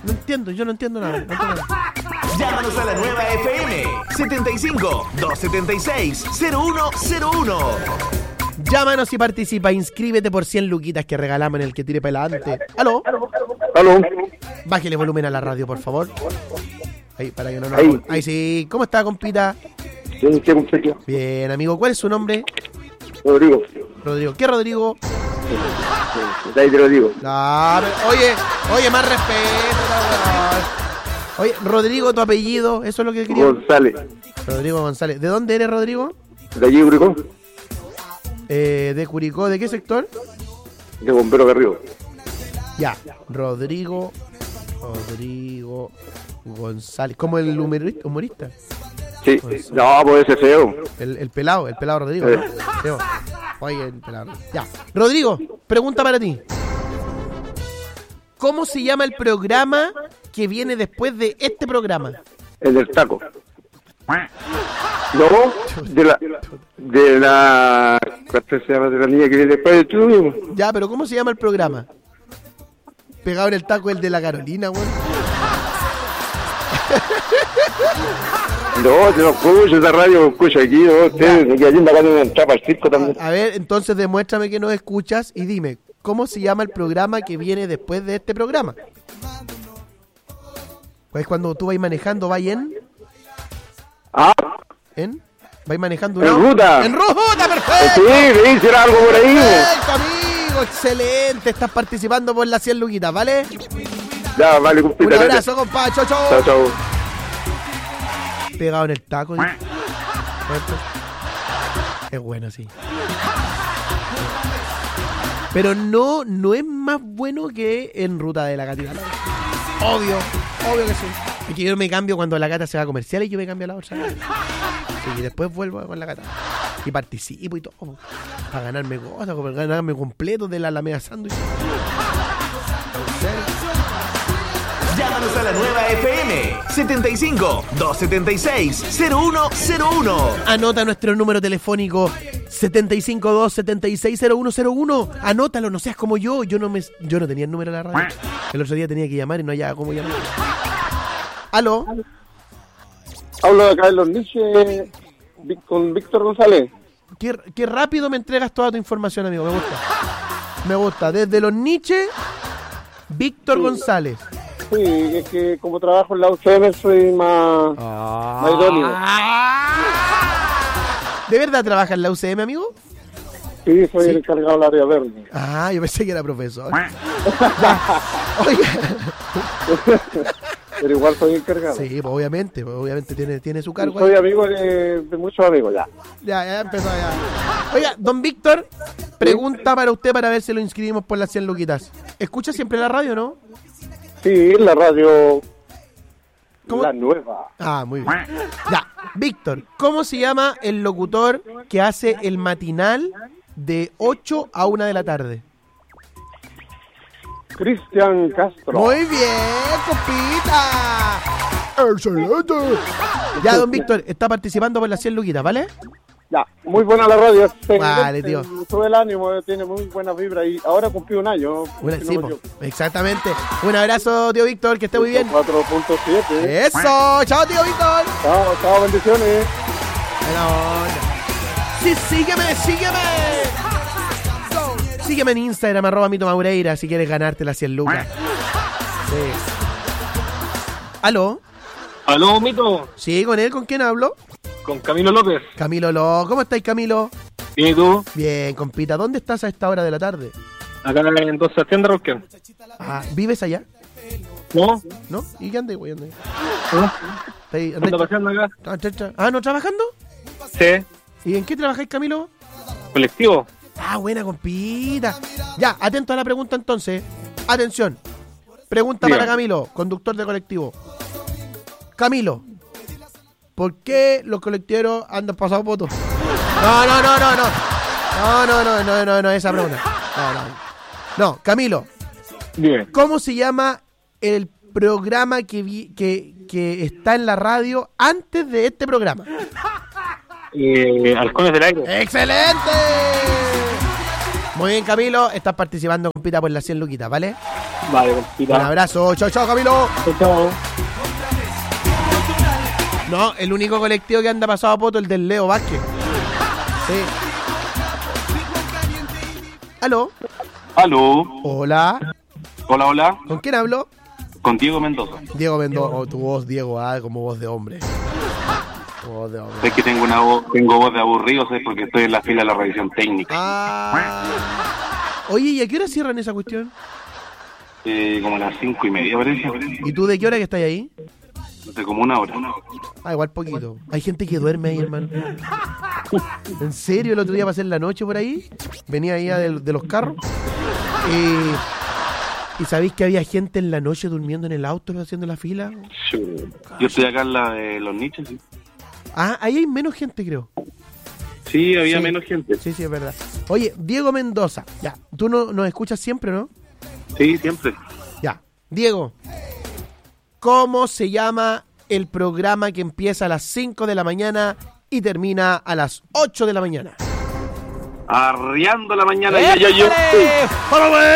No entiendo, yo no entiendo nada. No entiendo nada. Llámanos a la nueva FM 75-276-0101. Llámanos y participa. Inscríbete por 100 luquitas que regalamos en el que tire para adelante. ¿Aló? Aló. Bájele volumen a la radio, por favor. Ahí, para que no nos... Ahí. Ahí sí. ¿Cómo está, compita? ¿Qué muchacho? Bien, amigo. ¿Cuál es su nombre? Rodrigo. Rodrigo. ¿Qué Rodrigo? De ahí te lo digo. No, pero, oye, más respeto. No. Oye, Rodrigo, tu apellido, eso es lo que quería. González. Rodrigo González. ¿De dónde eres, Rodrigo? De allí, Curicó. De Curicó. ¿De qué sector? De Bombero Garrido. Ya, Rodrigo González. ¿Como el humorista? Sí. No, pues ese feo. El pelado Rodrigo, ¿no? Feo. Oye, el pelado. Ya. Rodrigo, pregunta para ti. ¿Cómo se llama el programa que viene después de este programa? El del taco. No, de la ¿cuál se llama? De la niña que viene después de tú. Ya, pero ¿cómo se llama el programa? Pegado en el taco el de la Carolina, güey. No, yo no escucho esa radio, escucho aquí, ¿no? Ustedes, que allí me van a entrar para el circo también. A ver, entonces demuéstrame que nos escuchas y dime, ¿cómo se llama el programa que viene después de este programa? Pues cuando tú vas manejando, ¿vas en? ¿Vais manejando? En ruta. ¡En ruta, perfecto! Sí, le hice algo por ahí. ¡Perfecto, amigo! ¡Excelente! Estás participando por las 100 luquitas, ¿vale? Ya, vale, compita. Un abrazo, compa. Chau, chau. Chao, chao. Pegado en el taco. Es bueno, sí. Pero no es más bueno que en ruta de la Catita. Obvio que sí. Es que yo me cambio cuando la Cata se va a comercial y yo me cambio a la otra. Sí, y después vuelvo con la Cata. Y participo y todo. Para ganarme cosas, para ganarme completo de la Alameda Sándwich. Llámanos a la nueva FM 75-276-0101. Anota nuestro número telefónico 752-760101. Anótalo, no seas como yo. Yo no tenía el número de la radio. El otro día tenía que llamar y no hallaba cómo llamar. ¿Aló? Hablo de acá de los niches con Víctor González. Qué rápido me entregas toda tu información, amigo. Me gusta. Desde los niches, Víctor González. Sí, es que como trabajo en la UCM soy más idóneo. ¿De verdad trabajas en la UCM, amigo? Sí, soy el encargado del área verde. Yo pensé que era profesor. Oiga. Pero igual soy encargado. Sí, pues obviamente tiene su cargo. Soy amigo de muchos amigos ya. Ya empezó ya. Oiga, don Víctor, pregunta para usted para ver si lo inscribimos por las 100 luquitas. ¿Escucha siempre la radio, no? Sí, la radio. ¿Cómo? La nueva. Muy bien. Ya, Víctor, ¿cómo se llama el locutor que hace el matinal de 8 a 1 de la tarde? Cristian Castro. Muy bien, compita. Excelente. Ya, don Víctor, está participando por las 100 luquitas, ¿vale? Ya, muy buena la radio. Vale, tío. Sube el ánimo, tiene muy buena vibra y ahora cumplió un año. Sí, exactamente. Un abrazo, tío Víctor, que esté muy bien. 4.7. Eso, chao, tío Víctor. Chao, bendiciones. Buena onda. Sí, sígueme. Sígueme en Instagram, @MitoMaureira, si quieres ganarte las 100 lucas. Sí. ¿Aló? ¿Aló, Mito? Sí, ¿con él? ¿Con quién hablo? Con Camilo López. Camilo López. ¿Cómo estáis, Camilo? Bien, ¿y tú? Bien, compita. ¿Dónde estás a esta hora de la tarde? Acá en Don Sebastián de Rosquén. ¿Vives allá? ¿No? ¿No? ¿Y qué andas, güey? ¿Ando paseando acá? ¿No trabajando? Sí. ¿Y en qué trabajáis, Camilo? Colectivo. Buena, compita. Ya, atento a la pregunta entonces. Atención. Pregunta Dígame. para Camilo, conductor de colectivo. Camilo, ¿por qué los colectiveros andan pasados votos? No, esa pregunta. No, Camilo. Bien. ¿Cómo se llama el programa que está en la radio antes de este programa? Halcones del Aire. ¡Excelente! Muy bien, Camilo, estás participando, compita, por las 100 luquitas, ¿vale? Vale, Un compita. abrazo. Chao, chao, Camilo. Chao, chao. No, el único colectivo que anda pasado a poto es el del Leo Vázquez. Sí. ¿Aló? Aló. Hola. Hola, hola. ¿Con quién hablo? Con Diego Mendoza. Diego Mendoza. Oh, tu voz, Diego, como voz de hombre. Como voz de hombre. Es que tengo voz de aburrido, ¿sabes? Porque estoy en la fila de la revisión técnica. Ah. Oye, ¿y a qué hora cierran esa cuestión? Como a las 5:30, parece. ¿Y tú de qué hora que estás ahí? Hace como una hora. Ah, igual poquito. Hay gente que duerme ahí, hermano. ¿En serio? El otro día pasé en la noche por ahí. Venía ahí de los carros. ¿Y sabéis que había gente en la noche durmiendo en el auto haciendo la fila? Yo estoy acá en la de los nichos, sí. Ah, ahí hay menos gente, creo. Sí, había Sí. menos gente. Sí, sí, es verdad. Oye, Diego Mendoza. Ya, tú nos escuchas siempre, ¿no? Sí, siempre. Ya. Diego, ¿cómo se llama el programa que empieza a las 5 de la mañana y termina a las 8 de la mañana? Arriando la mañana. ¡Épale! ¡Vamos, güey!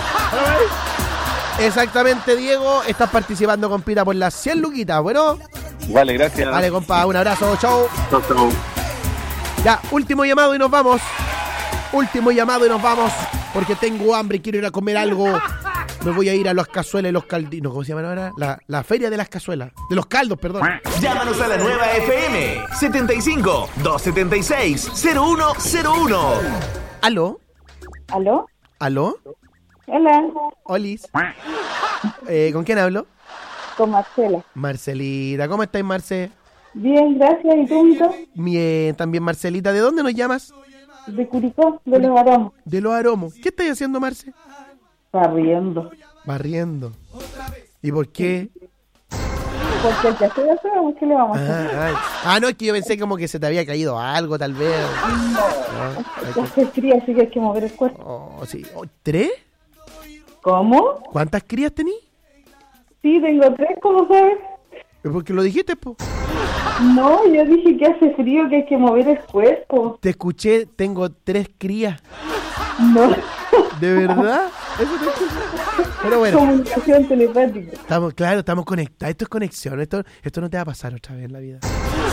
Exactamente, Diego. Estás participando, compita, por las 100 luquitas. Bueno, Vale, gracias. vale, compa, un abrazo. Chau. Chao, chao. Ya, último llamado y nos vamos. Último llamado y nos vamos. Porque tengo hambre y quiero ir a comer algo. Me voy a ir a las cazuelas y los caldinos. ¿Cómo se llaman ahora? La feria de las cazuelas. De los caldos, perdón. Llámanos a la nueva FM 75 276 0101. ¿Aló? ¿Aló? ¿Aló? Hola, Olis. ¿Con quién hablo? con Marcela. Marcelita. ¿Cómo estáis, Marce? Bien, gracias. ¿Y tú, Mito? Bien, también, Marcelita. ¿De dónde nos llamas? De Curicó, de Los Aromos. De Los Aromos. ¿Qué estáis haciendo, Marce? Barriendo. Barriendo. ¿Y por qué? Porque el que hace hacemos, ¿qué le vamos a hacer? No, es que yo pensé como que se te había caído algo, tal vez. Ya hace frío, así que hay que mover el cuerpo. Oh, sí. Oh, ¿3? ¿Cómo? ¿Cuántas crías tení? Sí, tengo 3, ¿cómo sabes? Porque lo dijiste, po. No, yo dije que hace frío, que hay que mover el cuerpo. Te escuché, tengo 3 crías. No, ¿De verdad? Eso te escuché. Pero bueno, comunicación telepática. estamos conectados. Esto es conexión. Esto no te va a pasar otra vez en la vida.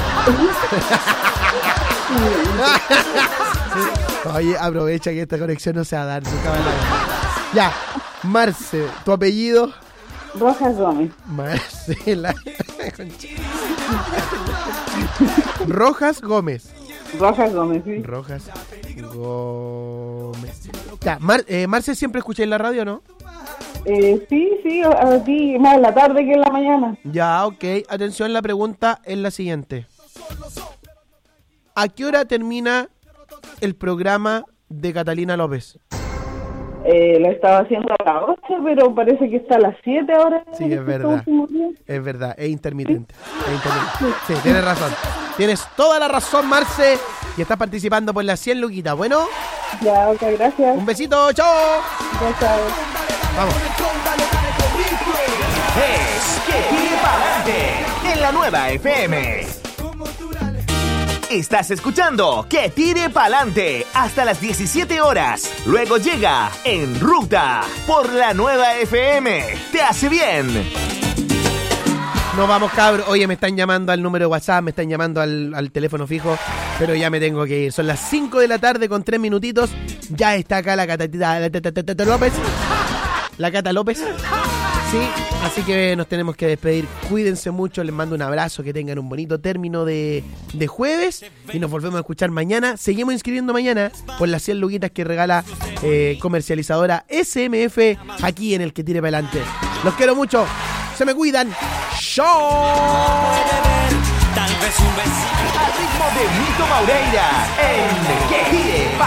Oye, aprovecha que esta conexión no se va a dar nunca más en la vida. Ya, Marce, tu apellido. Rojas Gómez. Marcela. Rojas Gómez. Rojas Gómez, sí. Rojas Gómez. Ya, Marce, ¿siempre escucháis la radio, no? Sí, a ti más en la tarde que en la mañana. Ya, ok. Atención, la pregunta es la siguiente. ¿A qué hora termina el programa de Catalina López? Lo estaba haciendo a las 8, pero parece que está a las 7 ahora. Sí, es verdad. Es verdad, es intermitente. Sí, tienes razón. Tienes toda la razón, Marce. Y estás participando por las 100 luquitas. Bueno, Ya, ok, gracias. un besito, chao. Gracias. Vamos. Es Que Tire Pa'lante en la nueva FM. Estás escuchando Que Tire Pa'lante hasta las 17 horas. Luego llega En Ruta por la nueva FM. Te hace bien. Nos vamos, cabros. Oye, me están llamando al número de WhatsApp, me están llamando al teléfono fijo, pero ya me tengo que ir. Son las 5 de la tarde con 3 minutitos. Ya está acá la Catatita López. La Cata López. Sí, así que nos tenemos que despedir. Cuídense mucho, les mando un abrazo, que tengan un bonito término de jueves y nos volvemos a escuchar mañana. Seguimos inscribiendo mañana por las 100 luquitas que regala comercializadora SMF aquí en el Que Tire Pa'lante. Los quiero mucho, se me cuidan. ¡Chao! Al ritmo de Mito Maureira en Que Tire